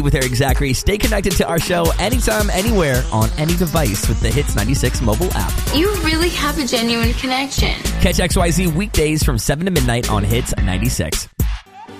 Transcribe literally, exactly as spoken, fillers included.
with Eric Zachary. Stay connected to our show anytime, anywhere, on any device with the Hits ninety-six mobile app. You really have a genuine connection. Catch X Y Z weekdays from seven to midnight on Hits ninety-six.